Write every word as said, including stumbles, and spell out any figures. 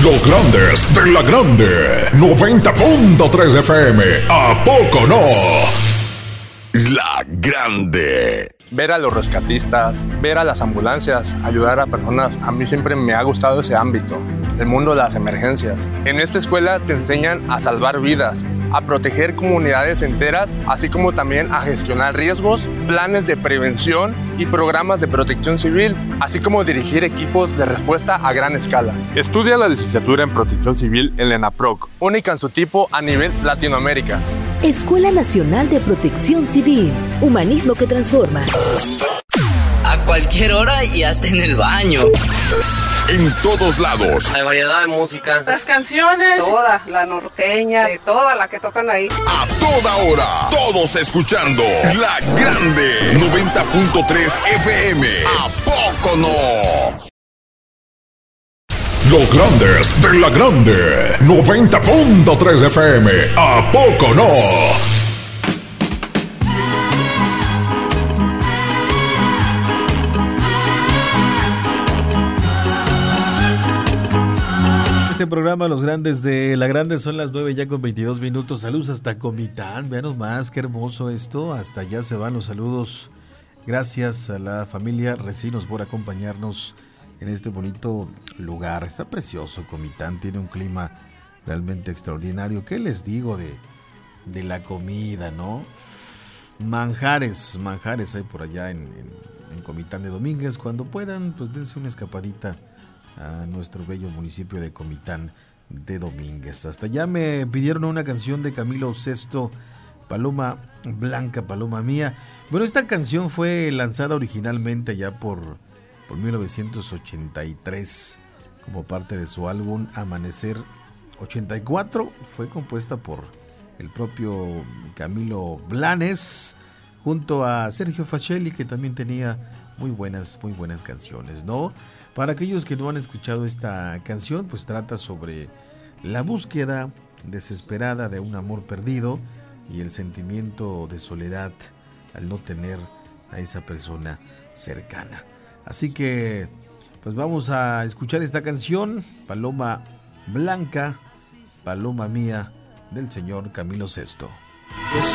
Los grandes de la grande. noventa punto tres F M. ¿A poco no? La grande. Ver a los rescatistas, ver a las ambulancias, ayudar a personas, a mí siempre me ha gustado ese ámbito, el mundo de las emergencias. En esta escuela te enseñan a salvar vidas, a proteger comunidades enteras, así como también a gestionar riesgos, planes de prevención y programas de protección civil, así como dirigir equipos de respuesta a gran escala. Estudia la licenciatura en protección civil en la ENAPROC, única en su tipo a nivel Latinoamérica. Escuela Nacional de Protección Civil, humanismo que transforma. A cualquier hora y hasta en el baño. En todos lados. Hay variedad de música. Las canciones, toda, la norteña, de toda la que tocan ahí. A toda hora, todos escuchando La Grande noventa punto tres F M. ¿A poco no? Los grandes de La Grande noventa punto tres F M. ¿A poco no? Este programa, Los Grandes de La Grande, son las nueve ya con veintidós minutos. Saludos hasta Comitán, veanos más, qué hermoso esto. Hasta allá se van los saludos. Gracias a la familia Recinos por acompañarnos en este bonito lugar. Está precioso Comitán, tiene un clima realmente extraordinario. ¿Qué les digo de, de la comida, no? Manjares, manjares hay por allá en, en, en Comitán de Domínguez. Cuando puedan, pues dense una escapadita a nuestro bello municipio de Comitán de Domínguez. Hasta allá me pidieron una canción de Camilo Sesto, Paloma Blanca, Paloma Mía. Bueno, esta canción fue lanzada originalmente ya por, por mil novecientos ochenta y tres como parte de su álbum Amanecer ochenta y cuatro. Fue compuesta por el propio Camilo Blanes junto a Sergio Facelli, que también tenía muy buenas, muy buenas canciones, ¿no? Para aquellos que no han escuchado esta canción, pues trata sobre la búsqueda desesperada de un amor perdido y el sentimiento de soledad al no tener a esa persona cercana. Así que, pues vamos a escuchar esta canción, Paloma Blanca, Paloma Mía, del señor Camilo Sesto.